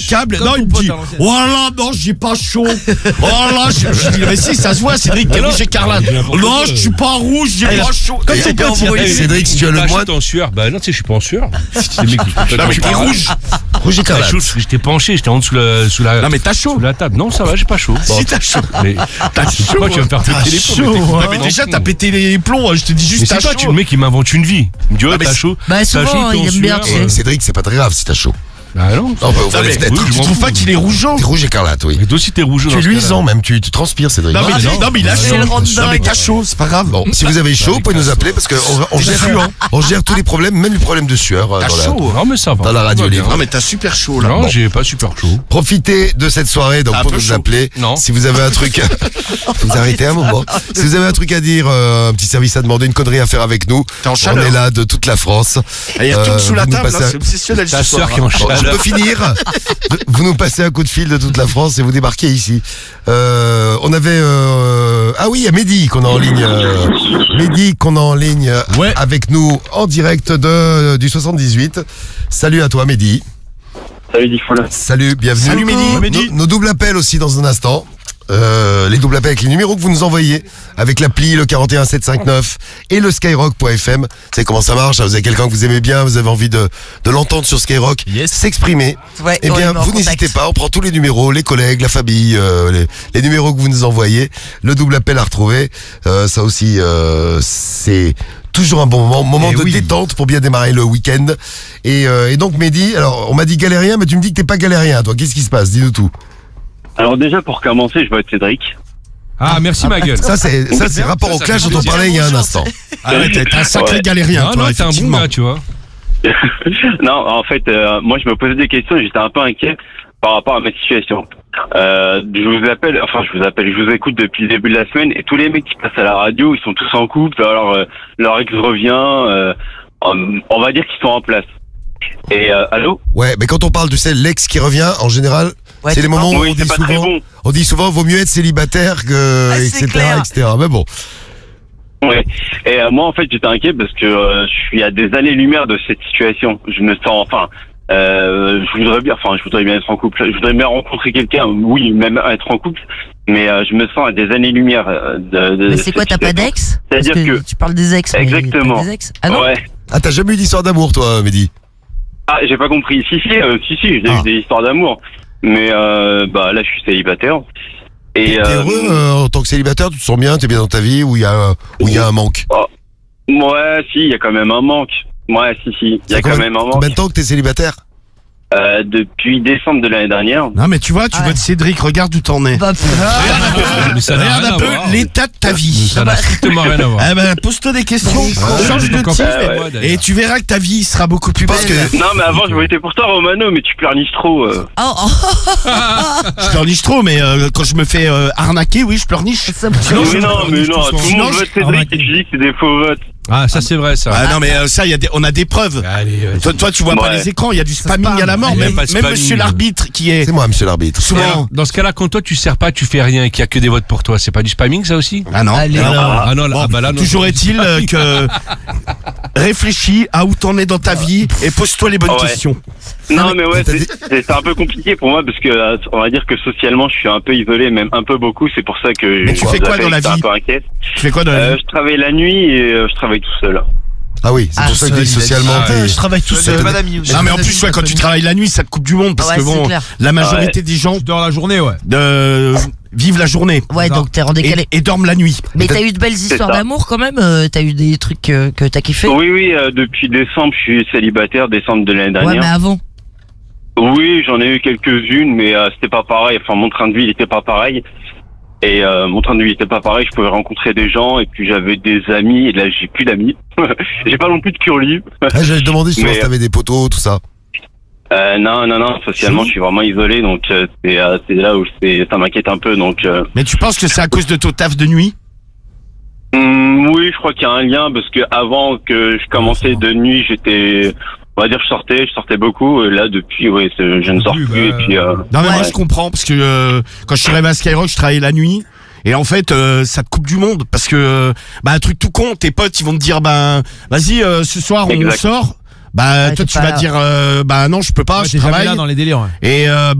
câble. Comme Non, ton il me pote dit, à l'ancienne. voilà, non, j'ai pas chaud. Voilà, je dis, mais si, ça se voit, Cédric, t'es rouge écarlate. Non, je suis pas rouge, j'ai pas chaud. Comme ton pote, il a- Cédric, si tu as le moine. J'étais en sueur. Bah non, tu sais, je suis pas en sueur. C'est des mecs qui Non, mais t'es rouge. Rouge écarlate. J'étais penché, j'étais en dessous sous la Non, mais t'as chaud. sous la table. Non, ça va, j'ai pas chaud. Si t'as chaud. Mais T'as chaud. pourquoi tu vas me faire péter les plombs? Non, mais déjà, t'as pété les plombs. Je te dis Mais juste, c'est t'as toi, tu chaud. le mec qui m'invente une vie. Il me dit, ouais, mais t'as c'est- chaud. Bah, T'as souvent, chaud, t'es en il aime bien, sueur, tu sais. Cédric, c'est pas très grave si t'as chaud. Bah non. Non, on peut ouvrir les fenêtres. oui, je Tu m'en trouves fous. pas qu'il est rougeant? T'es rouge écarlate, oui. Mais toi aussi, t'es rouge. Tu es luisant même, tu transpires, Cédric. Non, mais il a chaud. le rend Non, mais dingue. t'as chaud, c'est pas grave. Bon, si vous avez chaud, vous pouvez nous appeler parce on gère tous les problèmes, même les problèmes de sueur T'as dans chaud. Non, mais ça va. dans la radio Tout va bien. libre. Non, mais t'as super chaud, là. Non, Bon. j'ai pas super chaud. Profitez de cette soirée donc Un pour peu nous chaud. appeler. Non. Si vous avez un truc, vous arrêtez un moment. Si vous avez un truc à dire, un petit service à demander, une connerie à faire avec nous, T'es en on chaleur. est là de toute la France. Et il retourne sous la vous nous table, passez là, un- c'est obsessionnel. Ta ce soir, sœur qui est en Bon, je chaleur. peux finir. Vous nous passez un coup de fil de toute la France et vous débarquez ici. On avait ah oui, il y a Mehdi qu'on a en ligne. Mehdi qu'on a en ligne Ouais. avec nous en direct du 78. Salut à toi Mehdi. Salut Diffoul. Salut, bienvenue. Salut, Mehdi. Nos doubles appels aussi dans un instant. Les doubles appels avec les numéros que vous nous envoyez avec l'appli le 41759 et le skyrock.fm. Vous savez comment ça marche, hein, vous avez quelqu'un que vous aimez bien, vous avez envie de l'entendre sur Skyrock, Yes. s'exprimer. Ouais, Eh ouais, bien, mais en vous contact. n'hésitez pas, on prend tous les numéros, les collègues, la famille, les numéros que vous nous envoyez, le double appel à retrouver. Ça aussi, c'est toujours un bon moment de détente pour bien démarrer le week-end. Et donc Mehdi, alors on m'a dit galérien, mais tu me dis que t'es pas galérien, toi. Qu'est-ce qui se passe? Dis-nous tout. Alors déjà pour commencer, je vais être Cédric. Ah, merci ma gueule. Ça c'est rapport au ça clash fait dont on plaisir. parlait il y a un instant. Ah ouais, t'es un sacré Ouais. galérien, Non, toi, non, t'es un bon effectivement. gars, tu vois. Non, en fait, moi je me posais des questions et j'étais un peu inquiet par rapport à ma situation. Je vous écoute depuis le début de la semaine et tous les mecs qui passent à la radio, ils sont tous en couple, alors leur ex revient, on va dire qu'ils sont en place. Et allô? Ouais, mais quand on parle de l'ex qui revient, en général, Ouais, c'est les moments où Oui, c'est pas très bon. on dit souvent vaut mieux être célibataire que c'est etc., clair. etc. Mais bon, Ouais. Et moi en fait j'étais inquiet parce que je suis à des années-lumière de cette situation. Je me sens, je voudrais bien être en couple. Je voudrais bien rencontrer quelqu'un. Oui, même être en couple. Mais je me sens à des années-lumière Mais c'est quoi, t'as pas d'ex? Parce C'est-à-dire que tu parles des ex. mais Exactement. t'as des ex. Ah non? Ouais. ah t'as jamais eu d'histoire d'amour toi, Mehdi? Ah, j'ai pas compris. Si, j'ai eu des histoires d'amour. Mais là, je suis célibataire. Et T'es heureux en tant que célibataire, tu te sens bien, t'es bien dans ta vie ou il y a un manque? ouais, si, il y a quand même un manque. Ouais, si, il y a quand même un manque. Combien de temps que t'es célibataire? Depuis décembre de l'année dernière. Non, mais tu vois, tu Ouais. veux de Cédric, regarde où t'en es. Bah, Mais ça n'a Regarde rien un à peu voir. l'état de ta vie. Ça n'a strictement rien à voir. Eh ben, pose-toi des questions, change de Encore type, plus que moi, d'ailleurs. et tu verras que ta vie sera beaucoup plus belle. Parce que Non, mais avant, je votais pour toi, Romano, mais tu pleurniches trop. oh, oh, Je pleurniche trop, mais quand je me fais arnaquer, oui, je pleurniche. ça mais non, tout le monde vote Cédric et tu dis que c'est des faux votes. Ah, ça c'est vrai, ça. Ah non, mais ça, on a des preuves. Allez, Toi, tu vois pas Ouais. les écrans, il y a du spamming à la mort. Il y a Même pas de même spamming. monsieur l'arbitre qui est c'est moi, monsieur l'arbitre. souvent. Dans ce cas-là, quand toi tu sers pas, tu fais rien et qu'il y a que des votes pour toi, c'est pas du spamming ça aussi? Ah non. Allez. Ah non, là, Bon, ah bah là, non. toujours est-il que réfléchis à où t'en es dans ta vie et pose-toi les bonnes Ouais. questions. Non, mais ouais, t'as c'est un peu compliqué pour moi parce que on va dire que socialement, je suis un peu isolé, même un peu beaucoup. C'est pour ça que Mais tu fais quoi dans la j'étais un vie peu inquiet. Tu fais quoi dans la vie? Je travaille la nuit et je travaille tout seul. Ah oui, c'est Ah, pour ça que seul, il a dit. socialement t'es. Je travaille tout seul. Pas d'amis aussi. Non, mais en plus, ouais, quand tu travailles la nuit, ça te coupe du monde parce Ouais, que c'est bon, clair. la majorité des gens Tu dors la journée, ouais. vivent la journée Ouais, ça. donc t'es en décalé. et dorment la nuit. Mais t'as eu de belles histoires ça. d'amour quand même? T'as eu des trucs que t'as kiffé? Oui, depuis décembre, je suis célibataire, décembre de l'année Ouais, mais dernière. avant. Oui, j'en ai eu quelques-unes, mais c'était pas pareil. Enfin, mon train de vie, il était pas pareil. Et mon train de vie était pas pareil. Je pouvais rencontrer des gens, et puis j'avais des amis. Et là, j'ai plus d'amis. J'ai pas non plus de curly. Ah, j'allais te demander si Mais, t'avais des potos, tout ça. Non. Socialement, je suis vraiment isolé, donc c'est là où ça m'inquiète un peu. Donc, Mais tu penses que c'est à cause de ton taf de nuit? oui, je crois qu'il y a un lien parce que avant que je commençais de nuit, on va dire, je sortais beaucoup. Et là, depuis, je ne sors plus. Et puis, Non, mais moi Ouais. je comprends parce que quand je suis arrivé à Skyrock, je travaillais la nuit. Et en fait, ça te coupe du monde parce que, un truc tout con, tes potes, ils vont te dire, vas-y, ce soir on Exact. sort. Ouais, Toi, t'es tu pas vas là. dire, non, je peux pas, Ouais, je t'es jamais travaille. là dans les délires, ouais. Et